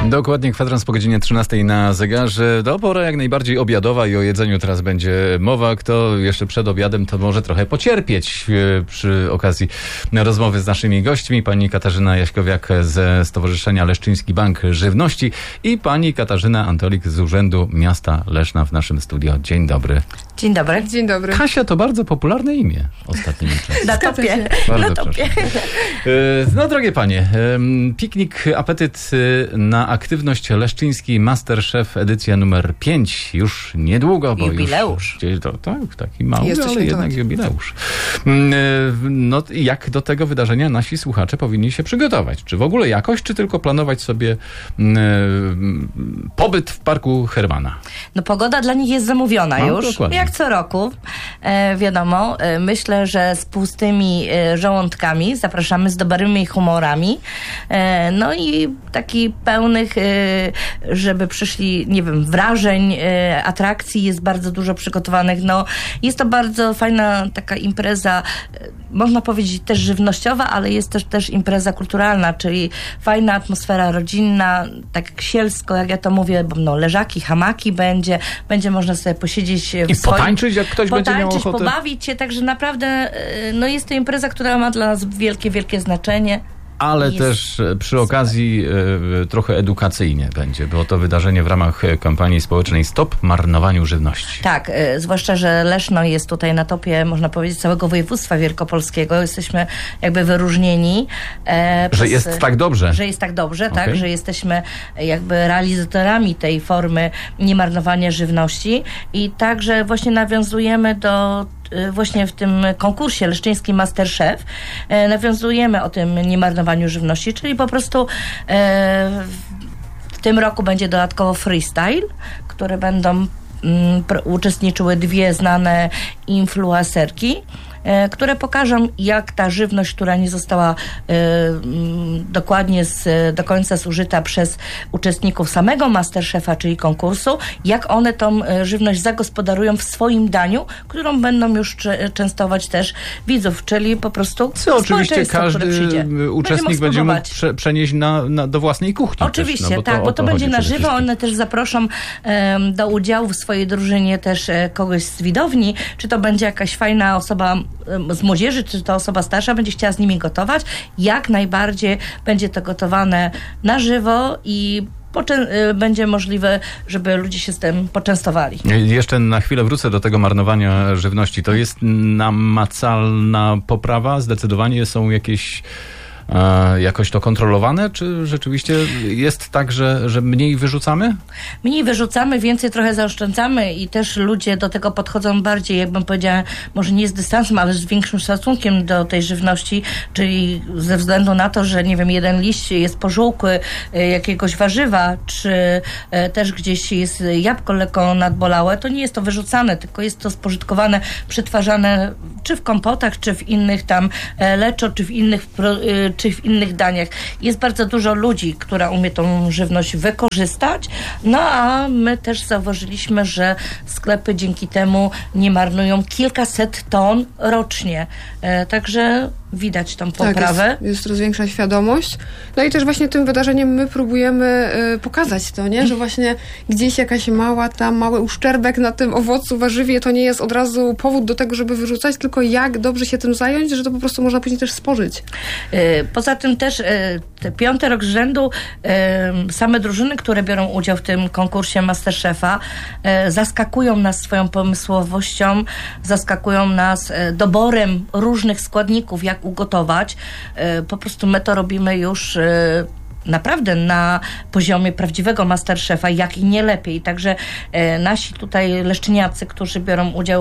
Dokładnie kwadrans po godzinie 13 na zegarze. Pora jak najbardziej obiadowa i o jedzeniu teraz będzie mowa. Kto jeszcze przed obiadem, to może trochę pocierpieć przy okazji rozmowy z naszymi gośćmi. Pani Katarzyna Jaśkowiak ze Stowarzyszenia Leszczyński Bank Żywności i pani Katarzyna Antolik z Urzędu Miasta Leszna w naszym studio. Dzień dobry. Dzień dobry. Dzień dobry. Kasia to bardzo popularne imię ostatnimi czasy. Na topie. Bardzo Na topie. No drogie panie, piknik Apetyt na aktywność Leszczyński Masterchef edycja numer 5 już niedługo, bo jubileusz. Już, tak, taki mały, Jest ale jednak jubileusz. No jak do tego wydarzenia nasi słuchacze powinni się przygotować? Czy w ogóle jakoś, czy tylko planować sobie pobyt w Parku Hermana? No pogoda dla nich jest zamówiona już, dokładnie. jak co roku. Wiadomo, myślę, że z pustymi żołądkami zapraszamy z dobrymi humorami. No i taki pełnych, żeby przyszli, nie wiem, wrażeń, atrakcji jest bardzo dużo przygotowanych. No, jest to bardzo fajna taka impreza, można powiedzieć też żywnościowa, ale jest też impreza kulturalna, czyli fajna atmosfera rodzinna, tak sielsko, jak ja to mówię, no, leżaki, hamaki będzie można sobie posiedzieć I potańczyć, jak ktoś będzie miał ochotę. Pobawić się, także naprawdę no, jest to impreza, która ma dla nas wielkie, wielkie znaczenie. Ale też przy okazji trochę edukacyjnie będzie, bo to wydarzenie w ramach kampanii społecznej Stop Marnowaniu Żywności. Tak, zwłaszcza, że Leszno jest tutaj na topie, można powiedzieć, całego województwa wielkopolskiego. Jesteśmy jakby wyróżnieni. Że jest tak dobrze. Że jest tak dobrze, Okay. tak, że jesteśmy jakby realizatorami tej formy niemarnowania żywności i także właśnie nawiązujemy do właśnie w tym konkursie Leszczyński Masterchef nawiązujemy o tym niemarnowaniu żywności, czyli po prostu w tym roku będzie dodatkowo freestyle, które będą uczestniczyły dwie znane influencerki, które pokażą, jak ta żywność, która nie została dokładnie do końca zużyta przez uczestników samego Masterchefa, czyli konkursu, jak one tą żywność zagospodarują w swoim daniu, którą będą już częstować też widzów, czyli po prostu co oczywiście każdy uczestnik będzie mógł przenieść do własnej kuchni. Oczywiście, też, no, bo to będzie na żywo. One też zaproszą do udziału w swojej drużynie też kogoś z widowni, czy to będzie jakaś fajna osoba z młodzieży, czy to osoba starsza będzie chciała z nimi gotować. Jak najbardziej będzie to gotowane na żywo i będzie możliwe, żeby ludzie się z tym poczęstowali. Jeszcze na chwilę wrócę do tego marnowania żywności. To jest namacalna poprawa? Zdecydowanie są jakieś jakoś to kontrolowane? Czy rzeczywiście jest tak, że mniej wyrzucamy? Mniej wyrzucamy, więcej trochę zaoszczędzamy i też ludzie do tego podchodzą bardziej, jakbym powiedziała, może nie z dystansem, ale z większym szacunkiem do tej żywności, czyli ze względu na to, że nie wiem, jeden liść jest pożółkły jakiegoś warzywa, czy też gdzieś jest jabłko lekko nadbolałe, to nie jest to wyrzucane, tylko jest to spożytkowane, przetwarzane czy w kompotach, czy w innych tam leczo, czy w innych daniach. Jest bardzo dużo ludzi, która umie tą żywność wykorzystać, no a my też zauważyliśmy, że sklepy dzięki temu nie marnują kilkaset ton rocznie. Także widać tą poprawę. Tak, jest coraz większa świadomość. No i też właśnie tym wydarzeniem my próbujemy pokazać to, nie? Że właśnie gdzieś jakaś mały uszczerbek na tym owocu, warzywie to nie jest od razu powód do tego, żeby wyrzucać, tylko jak dobrze się tym zająć, że to po prostu można później też spożyć. Poza tym też 5. rok z rzędu same drużyny, które biorą udział w tym konkursie Masterchefa, zaskakują nas swoją pomysłowością, zaskakują nas doborem różnych składników, jak ugotować. Po prostu my to robimy już naprawdę na poziomie prawdziwego Masterchefa, jak i nie lepiej. Także nasi tutaj leszczyniacy, którzy biorą udział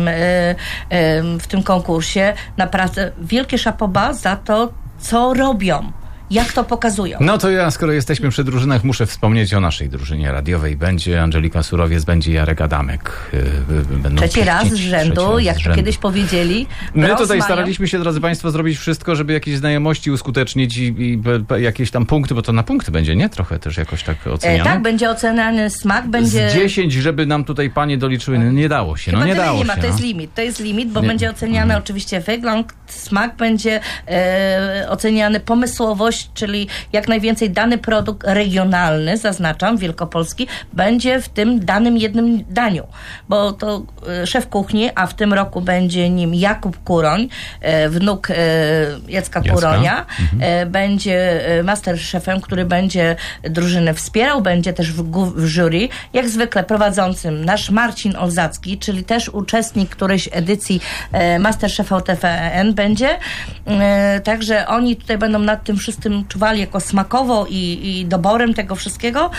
w tym konkursie, naprawdę wielkie chapeau bas za to, co robią. Jak to pokazują. No to ja, skoro jesteśmy przy drużynach, muszę wspomnieć o naszej drużynie radiowej. Będzie Angelika Surowiec, będzie Jarek Adamek. Trzeci raz z rzędu, jak to kiedyś powiedzieli. My tutaj staraliśmy się, drodzy Państwo, zrobić wszystko, żeby jakieś znajomości uskutecznić i jakieś tam punkty, bo to na punkty będzie, nie? Trochę też jakoś tak oceniane. Tak, będzie oceniany smak, będzie... Z 10, żeby nam tutaj panie doliczyły. No, nie dało się, Chyba nie dało nie ma, się. To jest limit, bo będzie oceniany oczywiście wygląd, smak będzie oceniany, pomysłowość, żywność, czyli jak najwięcej dany produkt regionalny, zaznaczam, wielkopolski, będzie w tym danym jednym daniu, bo to szef kuchni, a w tym roku będzie nim Jakub Kuroń, wnuk Jacka Kuronia, będzie masterchefem, który będzie drużynę wspierał, będzie też w jury, jak zwykle prowadzącym nasz Marcin Olzacki, czyli też uczestnik którejś edycji Masterchefa TVN będzie, także oni tutaj będą nad tym wszystkim czuwali jako smakowo i doborem tego wszystkiego,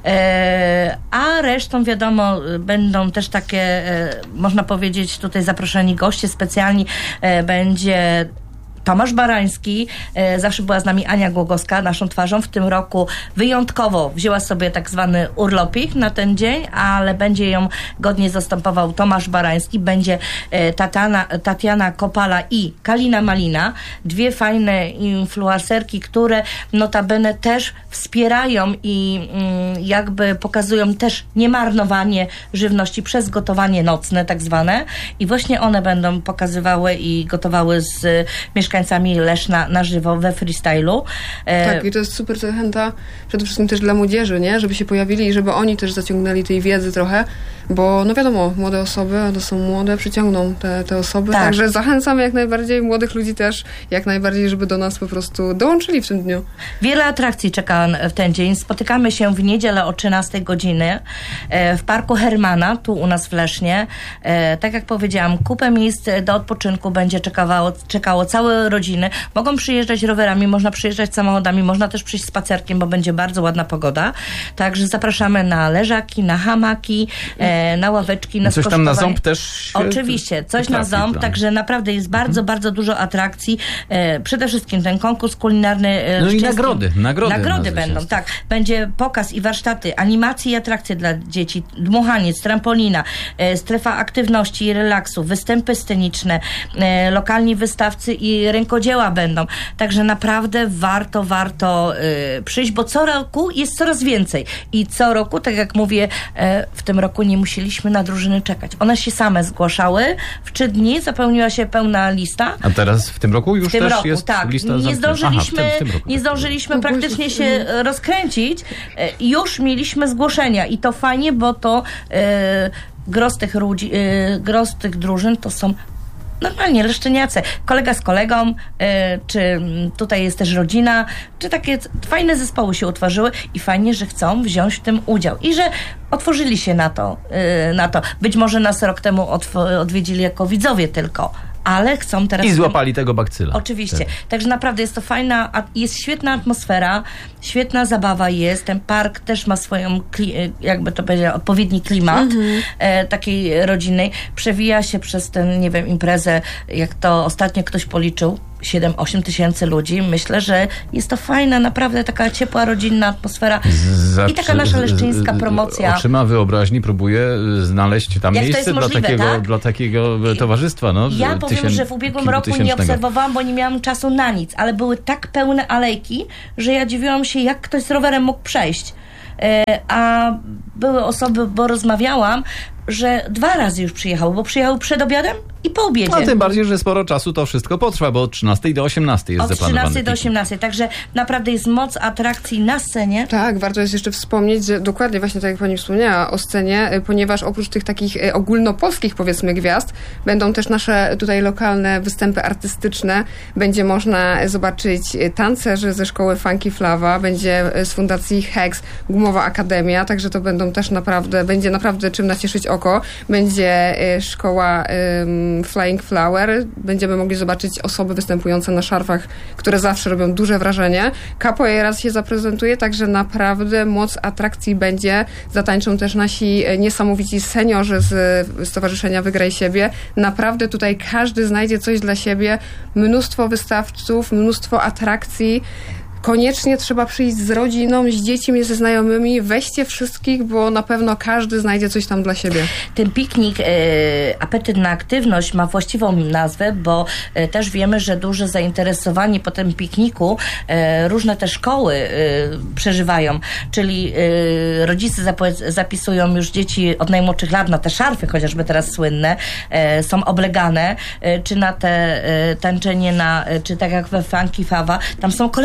a resztą wiadomo będą też takie, można powiedzieć, tutaj zaproszeni goście specjalni, będzie Tomasz Barański, zawsze była z nami Ania Głogowska, naszą twarzą. W tym roku wyjątkowo wzięła sobie tak zwany urlopik na ten dzień, ale będzie ją godnie zastępował Tomasz Barański. Będzie Tatiana Kopala i Kalina Malina. Dwie fajne influencerki, które notabene też wspierają i jakby pokazują też niemarnowanie żywności przez gotowanie nocne tak zwane. I właśnie one będą pokazywały i gotowały z mieszkańcami Leszna na żywo we freestylu. Tak, i to jest super zachęta przede wszystkim też dla młodzieży, nie? Żeby się pojawili i żeby oni też zaciągnęli tej wiedzy trochę, bo no wiadomo, młode osoby, to są młode, przyciągną te osoby, tak. Także zachęcamy jak najbardziej młodych ludzi też, jak najbardziej, żeby do nas po prostu dołączyli w tym dniu. Wiele atrakcji czeka w ten dzień. Spotykamy się w niedzielę o 13 godziny w Parku Hermana, tu u nas w Lesznie. Tak jak powiedziałam, kupę miejsc do odpoczynku będzie czekało całe rodziny. Mogą przyjeżdżać rowerami, można przyjeżdżać samochodami, można też przyjść spacerkiem, bo będzie bardzo ładna pogoda. Także zapraszamy na leżaki, na hamaki, na ławeczki, na coś tam na ząb też? Oczywiście, coś na ząb, także naprawdę jest bardzo, bardzo dużo atrakcji. Przede wszystkim ten konkurs kulinarny. No i nagrody. Nagrody będą, tak. Będzie pokaz i warsztaty, animacje i atrakcje dla dzieci, dmuchaniec, trampolina, strefa aktywności i relaksu, występy sceniczne, lokalni wystawcy i rękodzieła będą. Także naprawdę warto przyjść, bo co roku jest coraz więcej. I co roku, tak jak mówię, w tym roku nie musieliśmy na drużyny czekać. One się same zgłaszały. W 3 dni zapełniła się pełna lista. A teraz w tym roku już też jest tak. lista? Nie zdążyliśmy praktycznie się rozkręcić. Już mieliśmy zgłoszenia i to fajnie, bo to gros tych drużyn to są normalnie leszczyniacy. Kolega z kolegą, czy tutaj jest też rodzina, czy takie fajne zespoły się utworzyły i fajnie, że chcą wziąć w tym udział i że otworzyli się na to. Być może nas rok temu odwiedzili jako widzowie tylko, ale chcą teraz... I złapali tego bakcyla. Oczywiście. Tak. Także naprawdę jest to fajna, jest świetna atmosfera, świetna zabawa jest. Ten park też ma swoją, jakby to powiedzieć, odpowiedni klimat takiej rodzinnej. Przewija się przez ten, nie wiem, imprezę, jak to ostatnio ktoś policzył, 7-8 tysięcy ludzi. Myślę, że jest to fajna, naprawdę taka ciepła, rodzinna atmosfera i taka nasza leszczyńska promocja. Oczyma wyobraźni próbuję znaleźć tam jak miejsce dla takiego towarzystwa. No, ja powiem, że w ubiegłym roku nie obserwowałam, bo nie miałam czasu na nic, ale były tak pełne alejki, że ja dziwiłam się, jak ktoś z rowerem mógł przejść. A były osoby, bo rozmawiałam, że 2 razy już przyjechały, bo przyjechały przed obiadem i po obiedzie. No tym bardziej, że sporo czasu to wszystko potrwa, bo od 13 do 18 jest zaplanowany. Od 13 do 18, także naprawdę jest moc atrakcji na scenie. Tak, warto jest jeszcze wspomnieć, że dokładnie właśnie tak jak pani wspomniała o scenie, ponieważ oprócz tych takich ogólnopolskich, powiedzmy, gwiazd, będą też nasze tutaj lokalne występy artystyczne. Będzie można zobaczyć tancerzy ze szkoły Funky Flava, będzie z fundacji Hex Gumowa Akademia, także to będzie naprawdę czym nacieszyć oko. Będzie szkoła Flying Flower. Będziemy mogli zobaczyć osoby występujące na szarfach, które zawsze robią duże wrażenie. Capoeira się zaprezentuje, także naprawdę moc atrakcji będzie. Zatańczą też nasi niesamowici seniorzy z Stowarzyszenia Wygraj Siebie. Naprawdę tutaj każdy znajdzie coś dla siebie. Mnóstwo wystawców, mnóstwo atrakcji. Koniecznie trzeba przyjść z rodziną, z dziećmi, ze znajomymi. Weźcie wszystkich, bo na pewno każdy znajdzie coś tam dla siebie. Ten piknik Apetyt na aktywność ma właściwą nazwę, bo też wiemy, że duże zainteresowanie po tym pikniku różne te szkoły przeżywają. Czyli rodzice zapisują już dzieci od najmłodszych lat na te szarfy, chociażby teraz słynne, są oblegane, czy na te tańczenie, czy tak jak we Funky Flava. Tam są kolejki w tej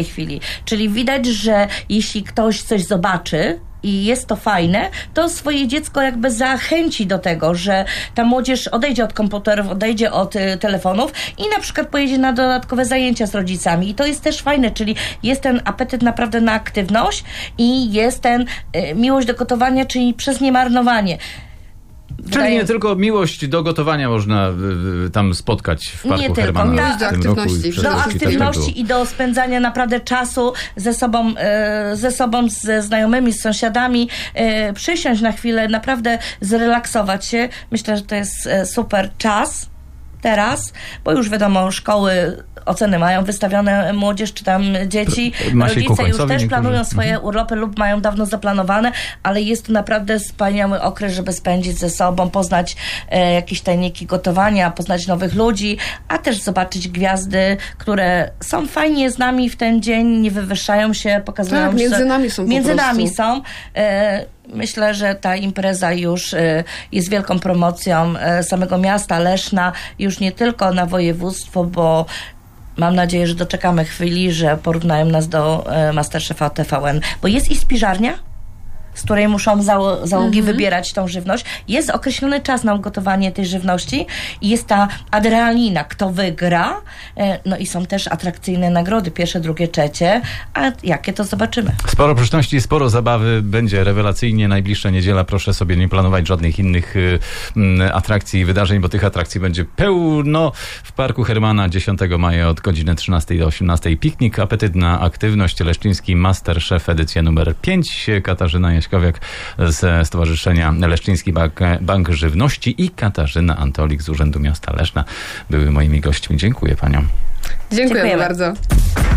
chwili. Czyli widać, że jeśli ktoś coś zobaczy i jest to fajne, to swoje dziecko jakby zachęci do tego, że ta młodzież odejdzie od komputerów, odejdzie od telefonów i na przykład pojedzie na dodatkowe zajęcia z rodzicami. I to jest też fajne, czyli jest ten apetyt naprawdę na aktywność i jest ten miłość do gotowania, czyli przez niemarnowanie. Czyli nie tylko miłość do gotowania można tam spotkać w Parku Hermana. Do aktywności. Do aktywności i do spędzania naprawdę czasu ze sobą, ze znajomymi, z sąsiadami, przysiąść na chwilę, naprawdę zrelaksować się. Myślę, że to jest super czas teraz, bo już wiadomo, szkoły oceny mają wystawione, młodzież czy tam dzieci, rodzice już też planują swoje urlopy lub mają dawno zaplanowane, ale jest to naprawdę wspaniały okres, żeby spędzić ze sobą, poznać jakieś tajniki gotowania, poznać nowych ludzi, a też zobaczyć gwiazdy, które są fajnie z nami w ten dzień, nie wywyższają się, pokazują tak, między nami są. Między nami są. Myślę, że ta impreza już jest wielką promocją samego miasta Leszna, już nie tylko na województwo, bo mam nadzieję, że doczekamy chwili, że porównają nas do Masterchefa TVN, bo jest i spiżarnia, z której muszą załogi wybierać tą żywność. Jest określony czas na ugotowanie tej żywności i jest ta adrenalina, kto wygra. No i są też atrakcyjne nagrody, pierwsze, drugie, trzecie. A jakie to zobaczymy. Sporo pyszności, sporo zabawy. Będzie rewelacyjnie. Najbliższa niedziela. Proszę sobie nie planować żadnych innych atrakcji i wydarzeń, bo tych atrakcji będzie pełno. W Parku Hermana 10 maja od godziny 13 do 18. Piknik, apetyt na aktywność. Leszczyński Masterchef, edycja numer 5. Katarzyna Jaśkowiak ze Stowarzyszenia Leszczyński Bank Żywności i Katarzyna Antolik z Urzędu Miasta Leszna były moimi gośćmi. Dziękuję paniom. Dziękujemy bardzo.